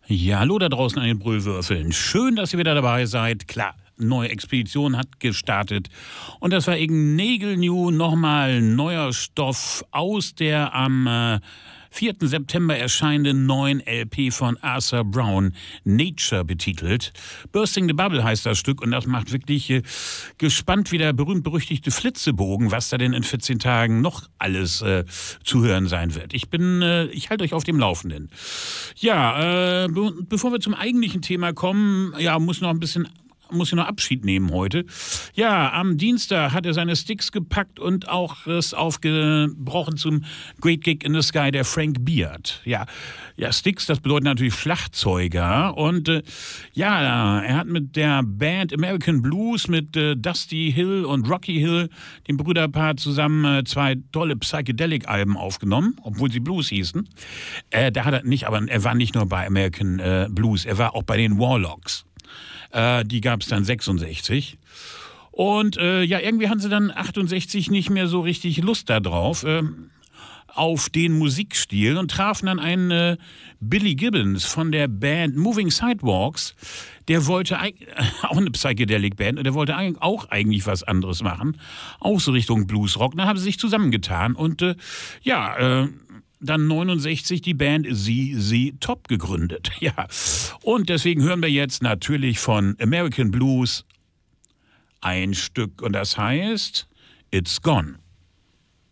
Ja, hallo da draußen an den Brüllwürfeln. Schön, dass ihr wieder dabei seid. Klar, neue Expedition hat gestartet. Und das war irgendein Nägel-New, nochmal neuer Stoff aus der am 4. September erscheinenden neuen LP von Arthur Brown, Nature betitelt. Bursting the Bubble heißt das Stück und das macht wirklich gespannt wie der berühmt-berüchtigte Flitzebogen, was da denn in 14 Tagen noch alles zu hören sein wird. Ich halte euch auf dem Laufenden. Ja, bevor wir zum eigentlichen Thema kommen, ja, muss ich noch Abschied nehmen heute. Ja, am Dienstag hat er seine Sticks gepackt und auch es aufgebrochen zum Great Gig in the Sky, der Frank Beard. Ja, Sticks, das bedeutet natürlich Schlagzeuger. Und er hat mit der Band American Blues, mit Dusty Hill und Rocky Hill, dem Brüderpaar, zusammen 2 tolle Psychedelic-Alben aufgenommen, obwohl sie Blues hießen. Er war nicht nur bei American Blues, er war auch bei den Warlocks. Die gab es dann 66. Und irgendwie hatten sie dann 68 nicht mehr so richtig Lust darauf, auf den Musikstil und trafen dann einen Billy Gibbons von der Band Moving Sidewalks. Der wollte auch eine Psychedelic-Band und der wollte auch eigentlich was anderes machen, auch so Richtung Bluesrock. Dann haben sie sich zusammengetan und dann 69 die Band ZZ Top gegründet. Ja, und deswegen hören wir jetzt natürlich von American Blues ein Stück und das heißt It's Gone.